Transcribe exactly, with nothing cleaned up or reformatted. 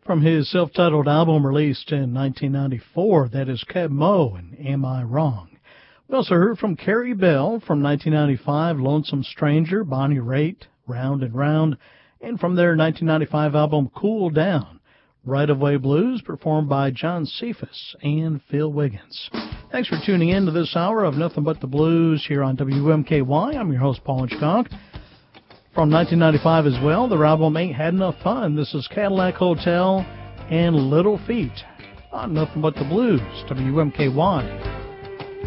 From his self-titled album released in nineteen ninety-four, that is Keb' Mo' and Am I Wrong? We also heard from Carrie Bell from nineteen ninety-five, Lonesome Stranger, Bonnie Raitt, Round and Round, and from their nineteen ninety-five album Cool Down, Right of Way Blues, performed by John Cephas and Phil Wiggins. Thanks for tuning in to this hour of Nothing But the Blues here on W M K Y. I'm your host, Paul Hitchcock. From nineteen ninety-five as well, their album Ain't Had Enough Fun. This is Cadillac Hotel and Little Feat on Nothing But the Blues, W M K Y.